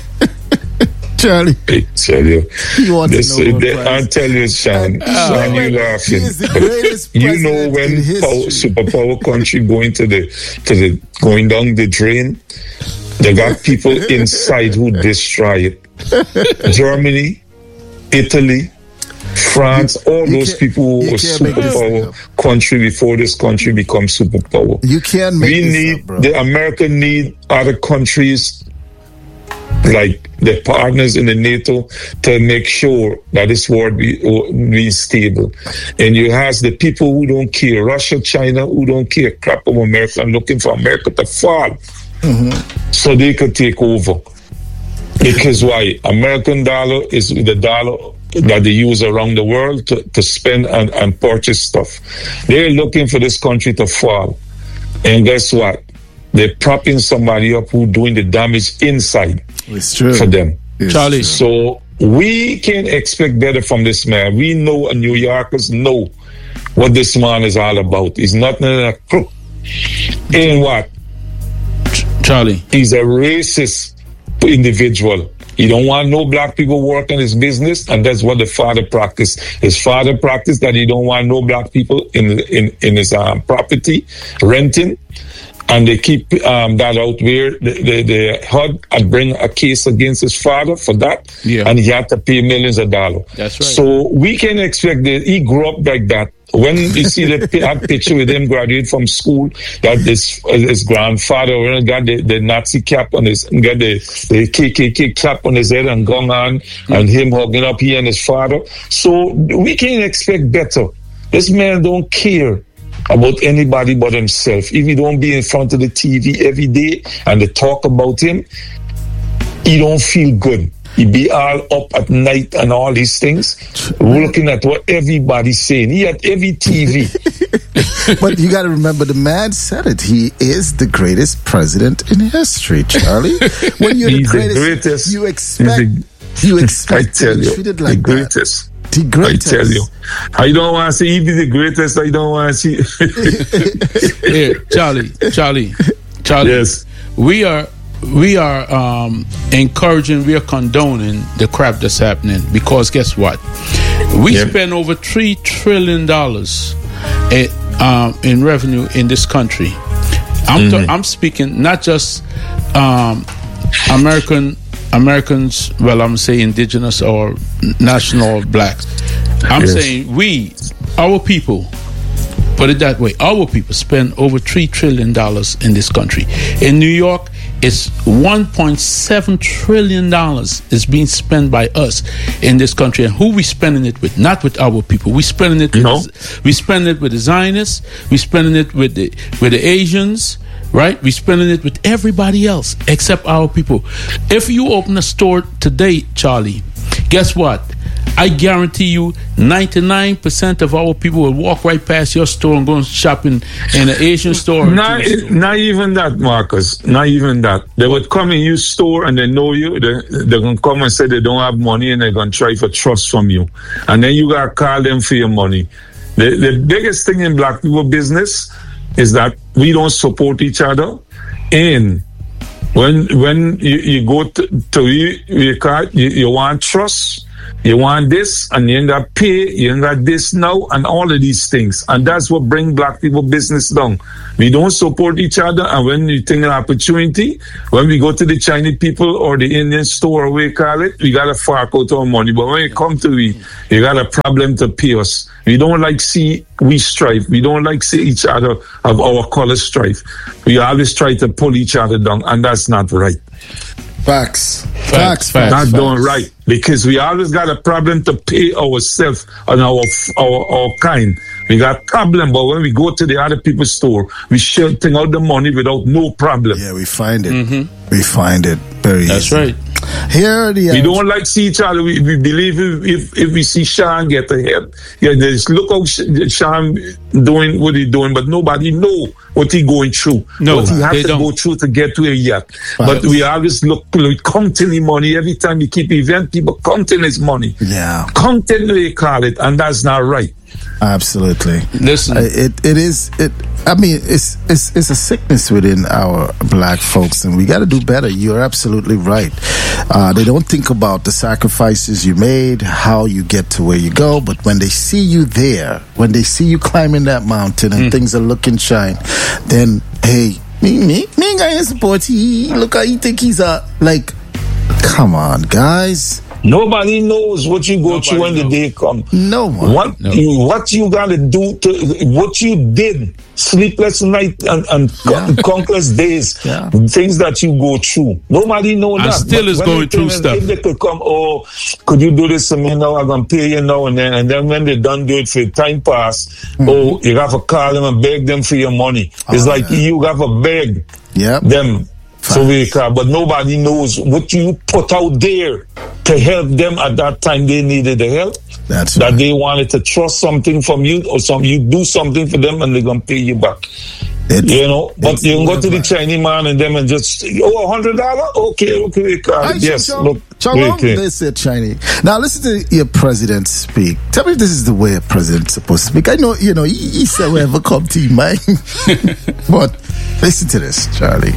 Charlie, I tell you, you this, they, I tell you, Sean, uh, Sean, you laughing. You know when power, superpower country going to the to the going down the drain, they got people inside who destroy it. Germany, Italy, France, all those people who were superpower country before this country becomes superpower. You can't make we this need up, bro. The America need other countries like the partners in the NATO to make sure that this world be, be stable. And you have the people who don't care, Russia, China, who don't care crap of America and looking for America to fall. Mm-hmm. So they could take over. Because why? American dollar is the dollar that they use around the world to, to spend and, and purchase stuff. They're looking for this country to fall. And guess what? They're propping somebody up who doing the damage inside it's true. For them. It's Charlie. True. So we can expect better from this man. We know, and New Yorkers know what this man is all about. He's not a crook. And what? Charlie. He's a racist individual. He don't want no black people working his business, and that's what the father practiced. His father practiced that he don't want no black people in in, in his um, property, renting. And they keep um, that out where the, the, the H U D had bring a case against his father for that, yeah. and he had to pay millions of dollars. That's right. So we can expect that he grew up like that. When you see the picture with him graduate from school, that his, his grandfather got the, the Nazi cap on his, got the, the K K K cap on his head and gone on, mm-hmm. and him hugging up he and his father. So we can expect better. This man don't care about anybody but himself. If he don't be in front of the T V every day and they talk about him, he don't feel good. He be all up at night and all these things, looking at what everybody's saying. He at every T V. But you got to remember, the man said it. He is the greatest president in history, Charlie. When you're He's the greatest, the greatest. you expect the, you expect I tell to be you, treated like the greatest. that. The greatest. I tell you, I don't want to see he be the greatest. I don't want to see. Yeah, Charlie, Charlie, Charlie. Yes, we are we are um, encouraging, we are condoning the crap that's happening because guess what? We yep. spend over three trillion dollars in, um, in revenue in this country. I'm mm-hmm. t- I'm speaking not just um, American. Americans, well, I'm saying indigenous or national or blacks. I'm yes. saying we, our people, put it that way, our people spend over three trillion dollars in this country. In New York, it's one point seven trillion dollars is being spent by us in this country. And who we spending it with? Not with our people. We spending it with, no. the, we spending it with the Zionists. We spending it with the, with the Asians. Right? We're spending it with everybody else except our people. If you open a store today, Charlie, guess what? I guarantee you ninety-nine percent of our people will walk right past your store and go shopping in an Asian store. Not, store. not even that, Marcus. Not even that. They would come in your store and they know you. They, they're going to come and say they don't have money and they're going to try for trust from you. And then you got to call them for your money. The, the biggest thing in black people business is that we don't support each other, and When when you, you go to, to you, you, can't, you, you want trust, you want this, and you ain't got pay, you ain't got this now, and all of these things. And that's what bring black people business down. We don't support each other, and when you think an opportunity, when we go to the Chinese people or the Indian store, or we call it, we got to fork out our money. But when it come to we, you got a problem to pay us. We don't like see we strive. We don't like see each other of our color strive. We always try to pull each other down, and that's not right. Facts. Facts. Facts. Not doing right, because we always got a problem to pay ourselves and our, our our kind. We got problem, but when we go to the other people's store, we shelting out the money without no problem. Yeah, we find it. Mm-hmm. We find it very That's easy. right. Here the We don't like see each other. We, we believe if, if if we see Sean get ahead, yeah, just look how Sean doing what he doing, but nobody know what he going through. No, what he has they to don't. go through to get to it yet. Right. But we always look, look counting the money every time we keep event. People counting his money. Yeah, Counting they call it, and that's not right. absolutely. Listen, Uh, it it is it. I mean, it's it's it's a sickness within our black folks, and we got to do better. You're absolutely right. Uh, they don't think about the sacrifices you made, how you get to where you go, but when they see you there, when they see you climbing that mountain and Mm. things are looking shine, then hey, me me me guy support. He look how he think he's a like. Come on, guys. Nobody knows what you go Nobody through when the knows. day come. No one. What No. you what you gotta do to what you did, sleepless night and, and Yeah. con- countless days, Yeah. things that you go through. Nobody know And that. still But is when going they through tell- stuff. If they could come, oh, could you do this to me now? I'm gonna pay you now and then. And then when they done do it for time pass, Mm-hmm. oh, you have to call them and beg them for your money. It's Oh, like yeah. you have to beg Yep. them. So we can, but nobody knows what you put out there to help them at that time they needed the help. That's that right. they wanted to trust something from you, or some you do something for them and they're gonna pay you back. It's- You know, but it's you can go to the whatever. Chinese man and them and just oh a hundred dollar, okay, okay, Hi, uh, yes, Chong. look, Chong, okay. they said Chinese. Now listen to your president speak. Tell me if this is the way a president's supposed to speak. I know, you know, he, he said whatever come to your mind. But listen to this, Charlie.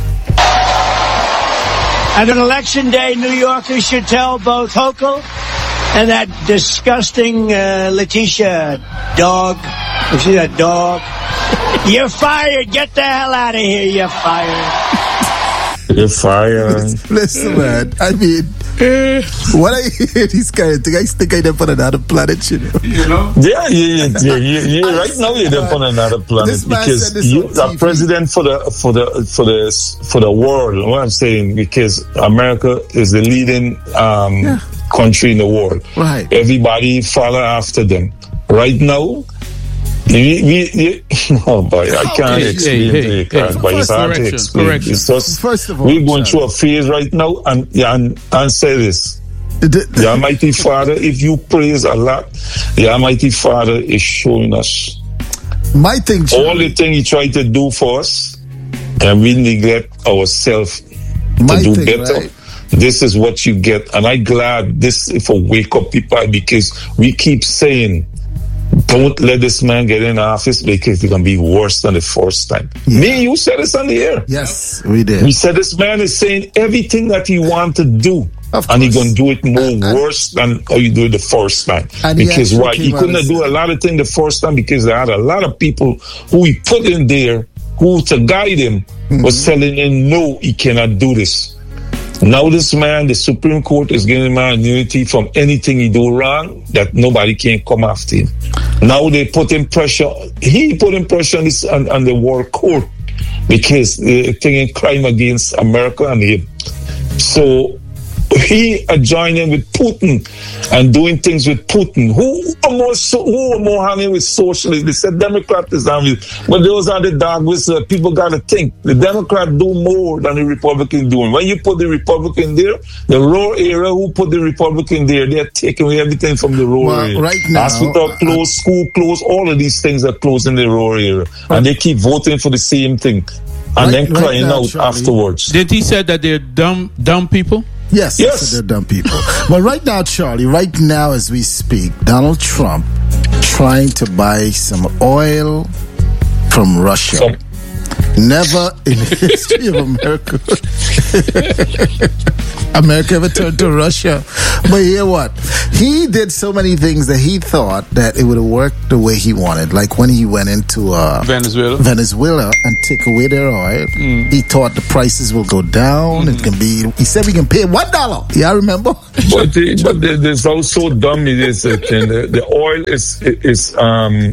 On an election day, New Yorkers should tell both Hochul and that disgusting uh, Letitia dog, you see that dog? You're fired. Get the hell out of here. You're fired. You're fired. Listen, man. I mean, when I hear these kind of things, I think I live on another planet, you know. you know, Yeah, yeah, yeah, yeah, yeah, yeah. Right now you're up on another planet This man because said this you on T are V. president for the for the for the for the world. What I'm saying, because America is the leading um, Yeah. country in the world. Right. Everybody follow after them. Right now, we, we, we oh boy, I can't Hey, explain hey, to you, hey, can't, hey. but it's hard to Correction, explain. correction. It's just First of all, we're going Charlie. through a phase right now, and yeah, and, and say this. The- the- The Almighty Father, if you praise a lot, the Almighty Father is showing us my thing, all Charlie, the thing He tried to do for us, and we neglect ourselves to my do thing, better. right? This is what you get, and I'm glad this is for wake up people, because we keep saying, don't let this man get in office because it's gonna be worse than the first time. Yeah. Me, you said this on the air. Yes, we did. We said this man is saying everything that he want to do, Of and he's course. gonna do it more And- and- worse than how you do it the first time. And he Because actually why? He came out couldn't and do said- a lot of things the first time because they had a lot of people who he put in there who to guide him Mm-hmm. was telling him no, he cannot do this. Now this man, the Supreme Court is giving him immunity from anything he do wrong, that nobody can come after him. Now they put in pressure. He put in pressure on, this, on, on the world court because they're taking crime against America and him. So he are joining with Putin and doing things with Putin. Who are more so, who are more hanging with socialists? They said Democrats is hanging with, but those are the dog whistles. People got to think the Democrats do more than the Republican doing. When you put the Republican there, the rural area, who put the Republican there, they're taking away everything from the rural Well, area. right now, Hospital closed, school closed, all of these things are closed in the rural area, and they keep voting for the same thing, and Right- then right crying now, out Charlie. afterwards. did he said that they're dumb, dumb people? Yes, Yes. yes, they're dumb people. But right now, Charlie, right now as we speak, Donald Trump trying to buy some oil from Russia. Some- Never in the history of America America ever turned to Russia? But you know what? He did so many things that he thought that it would have worked the way he wanted. Like when he went into uh, Venezuela Venezuela and take away their oil, mm. he thought the prices will go down. Mm-hmm. It can be, he said we can pay one dollar. Yeah, I remember. But, the, but the, there's also dumb it is that the, the oil is is um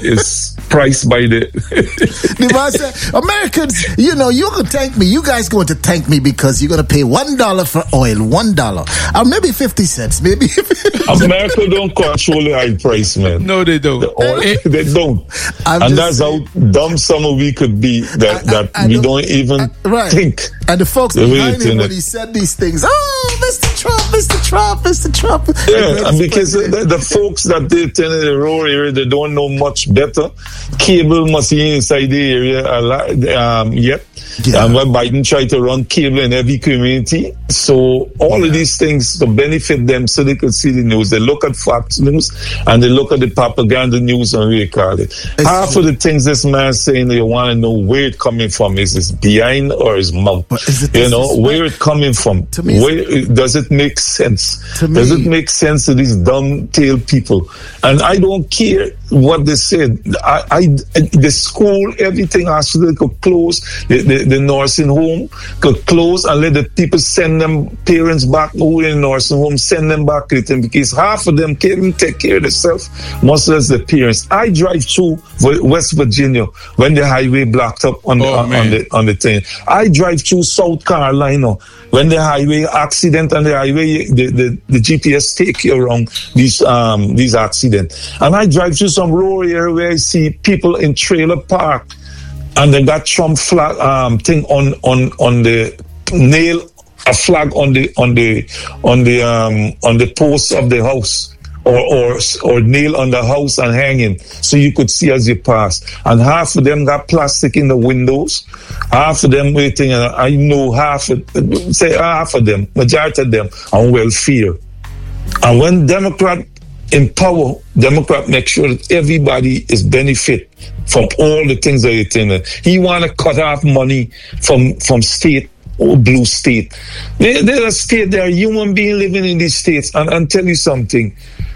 is priced by the the man said, Americans, you know, you can thank me. You guys going to thank me because you're going to pay one dollar for oil, one dollar, or maybe fifty cents, maybe. America don't control the oil price, man. No, they don't. The oil, they don't. I'm and that's how dumb some of we could be that, I, that I, I we don't, don't even I, right. think. And the folks the behind him when he said these things, oh, Mister Trump, Mister Trump, Mister Trump. Yeah, and because the, the folks that they tell in the rural area, they don't know much better. Cable must be inside the area a lot um, yet. Yeah. And when Biden tried to run cable in every community, so all yeah. of these things to benefit them so they could see the news. They look at Fox News and they look at the propaganda news and we call it. It's Half true. of the things this man saying they want to know where it coming from. Is it behind or his mouth? You know, where it coming from? To me, where, does it make sense? To me, does it make sense to these dumb tail people? And I don't care what they said. I, I the school, everything, hospital could close. The, the, the nursing home could close and let the people send them parents back who in the nursing home, send them back to them because half of them can't even take care of themselves, much less the parents. I drive through West Virginia when the highway blocked up on the, oh, on, on the on the thing. I drive through South Carolina when the highway accident and the highway the, the, the G P S take you around these um these accidents. And I drive through some rural area where I see people in trailer park and they got Trump flag um thing on on on the nail a flag on the on the on the um on the post of the house or or or nail on the house and hanging so you could see as you pass. And half of them got plastic in the windows, half of them waiting, and I know half of say half of them, majority of them on welfare. And when Democrat in power, Democrat make sure that everybody is benefit from all the things that they're doing. He want to cut off money from from state or blue state. There, there's a state, there are human beings living in these states, and I'll tell you something.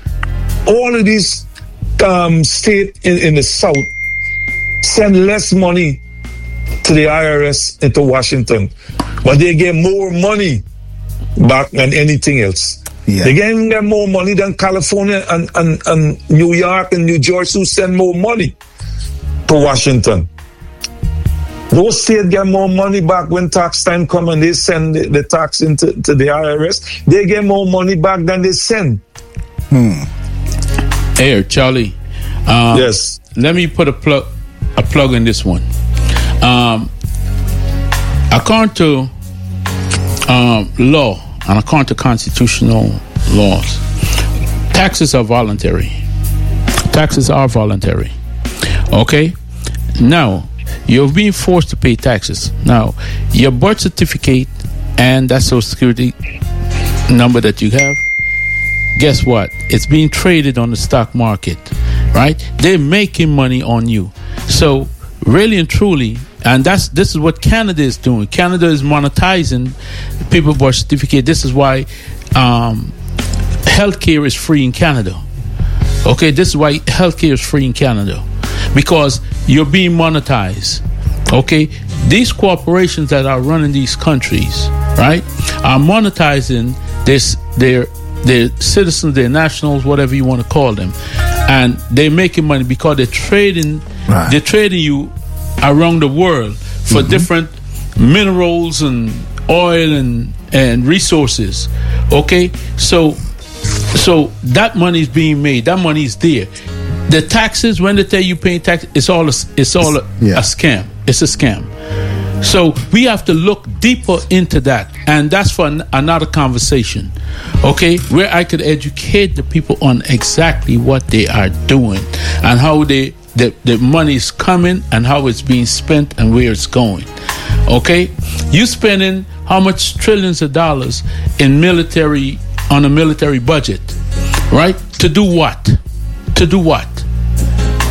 All of these um, states in, in the South send less money to the I R S into Washington, but they get more money back than anything else. Yeah. They get, get more money than California and, and, and New York and New Jersey, who send more money to Washington. Those states get more money back when tax time comes and they send the, the tax into to the I R S. They get more money back than they send. Hmm. Hey, Charlie. Um, yes. Let me put a plug a plug in this one. Um, according to um, law and according to constitutional laws, taxes are voluntary. Taxes are voluntary. Okay? Now, you're being forced to pay taxes. Now, your birth certificate and that social security number that you have, guess what? It's being traded on the stock market, right? They're making money on you. So, really and truly, and that's this is what Canada is doing. Canada is monetizing people's birth certificate. This is why um, healthcare is free in Canada. Okay, this is why healthcare is free in Canada. Because you're being monetized. Okay, these corporations that are running these countries, right, are monetizing this their their citizens, their nationals, whatever you want to call them, and they're making money because they're trading right. they're trading you around the world for mm-hmm. different minerals and oil and and resources. Okay, so so that money is being made. That money is there. The taxes, when they tell you paying tax, it's all a, it's all a, yeah. a scam. It's a scam. So we have to look deeper into that, and that's for an, another conversation, okay? Where I could educate the people on exactly what they are doing and how they the, the money is coming and how it's being spent and where it's going, okay? You spending how much trillions of dollars in military on a military budget, right? To do what? To do what?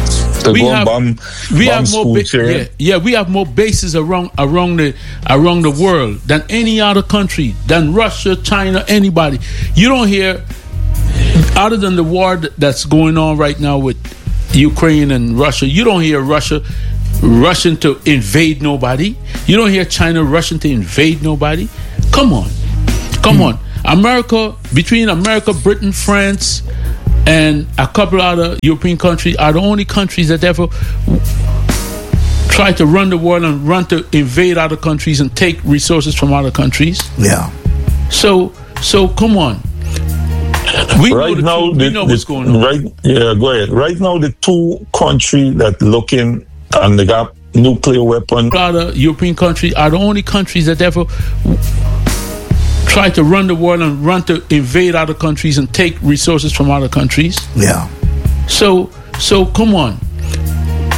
To we go have bomb, we bomb have more school ba- children. yeah, yeah we have more bases around around the around the world than any other country, than Russia, China, anybody. You don't hear, other than the war that's going on right now with Ukraine and Russia, you don't hear Russia rushing to invade nobody. You don't hear China rushing to invade nobody. Come on, come mm. on. America, between America, Britain, France, and a couple other European countries are the only countries that ever try to run the world and run to invade other countries and take resources from other countries. Yeah. So, so come on. We right know, the now, truth. the, we know the, what's going on. Right, yeah, go ahead. Right now, the two countries that looking and they got nuclear weapon. Other European countries are the only countries that ever try to run the world and run to invade other countries and take resources from other countries. Yeah. So, so come on.